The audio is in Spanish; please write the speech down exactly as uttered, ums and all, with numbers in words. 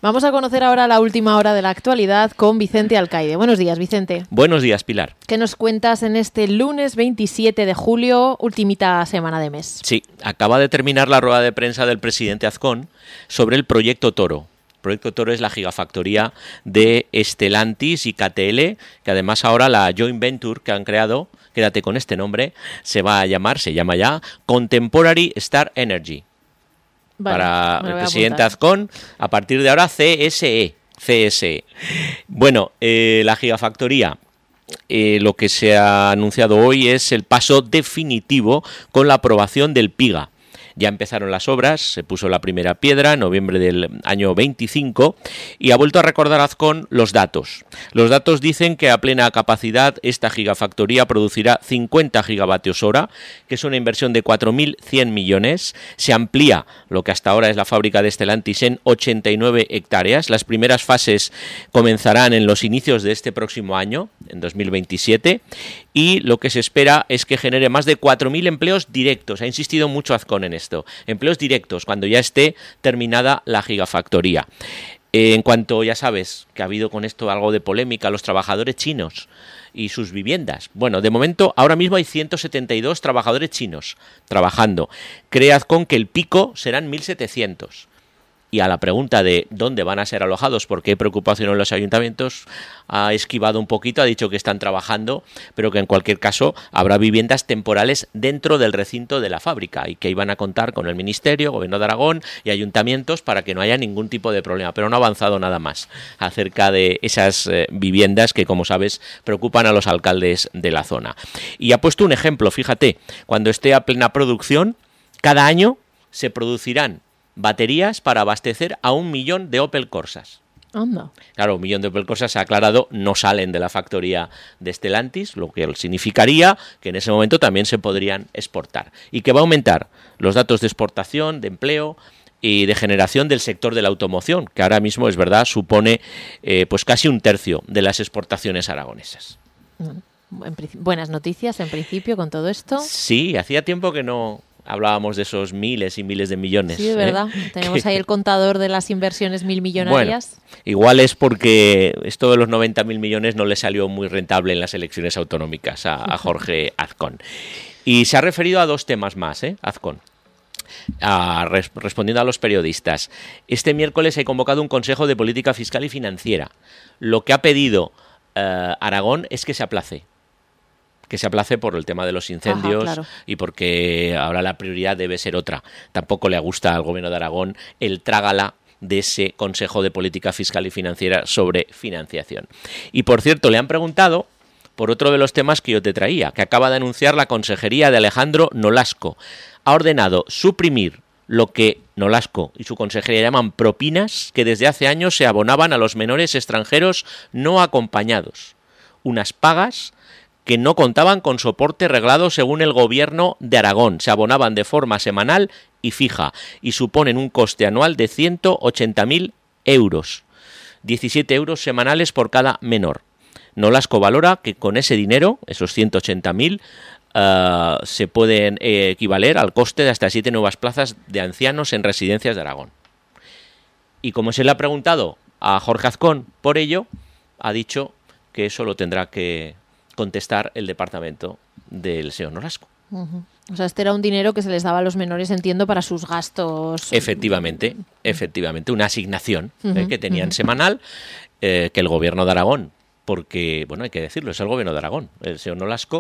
Vamos a conocer ahora la última hora de la actualidad con Vicente Alcaide. Buenos días, Vicente. Buenos días, Pilar. ¿Qué nos cuentas en este lunes veintisiete de julio, ultimita semana de mes? Sí, acaba de terminar la rueda de prensa del presidente Azcón sobre el Proyecto Toro. El Proyecto Toro es la gigafactoría de Stellantis y K T L, que además ahora la joint venture que han creado, quédate con este nombre, se va a llamar, se llama ya Contemporary Star Energy. Vale, para el presidente Azcón, a partir de ahora C S E. C S E. Bueno, eh, la gigafactoría, eh, lo que se ha anunciado hoy es el paso definitivo con la aprobación del PIGA. Ya empezaron las obras, se puso la primera piedra en noviembre del año veinticinco y ha vuelto a recordar Azcón los datos. Los datos dicen que a plena capacidad esta gigafactoría producirá cincuenta gigavatios hora, que es una inversión de cuatro mil cien millones. Se amplía lo que hasta ahora es la fábrica de Stellantis en ochenta y nueve hectáreas. Las primeras fases comenzarán en los inicios de este próximo año, en dos mil veintisiete, y lo que se espera es que genere más de cuatro mil empleos directos. Ha insistido mucho Azcón en esto. Empleos directos cuando ya esté terminada la gigafactoría. Eh, en cuanto, ya sabes, que ha habido con esto algo de polémica, los trabajadores chinos y sus viviendas. Bueno, de momento, ahora mismo hay ciento setenta y dos trabajadores chinos trabajando. Cree Azcón que el pico serán mil setecientos. Y a la pregunta de dónde van a ser alojados, por qué hay preocupación en los ayuntamientos, ha esquivado un poquito, ha dicho que están trabajando, pero que en cualquier caso habrá viviendas temporales dentro del recinto de la fábrica y que iban a contar con el Ministerio, Gobierno de Aragón y ayuntamientos para que no haya ningún tipo de problema. Pero no ha avanzado nada más acerca de esas eh, viviendas que, como sabes, preocupan a los alcaldes de la zona. Y ha puesto un ejemplo, fíjate, cuando esté a plena producción, cada año se producirán baterías para abastecer a un millón de Opel Corsas. Anda. Claro, un millón de Opel Corsas, se ha aclarado, no salen de la factoría de Stellantis, lo que significaría que en ese momento también se podrían exportar. Y que va a aumentar los datos de exportación, de empleo y de generación del sector de la automoción, que ahora mismo, es verdad, supone eh, pues casi un tercio de las exportaciones aragonesas. Bueno, en buenas noticias, en principio, con todo esto. Sí, hacía tiempo que no hablábamos de esos miles y miles de millones. Sí, de verdad. ¿eh? Tenemos ahí el contador de las inversiones mil millonarias. Bueno, igual es porque esto de los noventa mil millones no le salió muy rentable en las elecciones autonómicas a, a Jorge Azcón. Y se ha referido a dos temas más, ¿eh? Azcón. A, res, respondiendo a los periodistas. Este miércoles he convocado un Consejo de Política Fiscal y Financiera. Lo que ha pedido eh, Aragón es que se aplace. que se aplace por el tema de los incendios. Ajá, claro. Y porque ahora la prioridad debe ser otra. Tampoco le gusta al Gobierno de Aragón el trágala de ese Consejo de Política Fiscal y Financiera sobre financiación. Y por cierto, le han preguntado por otro de los temas que yo te traía, que acaba de anunciar la Consejería de Alejandro Nolasco. Ha ordenado suprimir lo que Nolasco y su consejería llaman propinas, que desde hace años se abonaban a los menores extranjeros no acompañados. Unas pagas que no contaban con soporte reglado según el Gobierno de Aragón. Se abonaban de forma semanal y fija y suponen un coste anual de ciento ochenta mil euros. diecisiete euros semanales por cada menor. Nolasco valora que con ese dinero, esos ciento ochenta mil, uh, se pueden eh, equivaler al coste de hasta siete nuevas plazas de ancianos en residencias de Aragón. Y como se le ha preguntado a Jorge Azcón por ello, ha dicho que eso lo tendrá que contestar el departamento del señor Nolasco. Uh-huh. O sea, este era un dinero que se les daba a los menores, entiendo, para sus gastos. Efectivamente, efectivamente, una asignación uh-huh, eh, que tenían uh-huh. semanal, eh, que el Gobierno de Aragón, porque, bueno, hay que decirlo, es el Gobierno de Aragón, el señor Nolasco,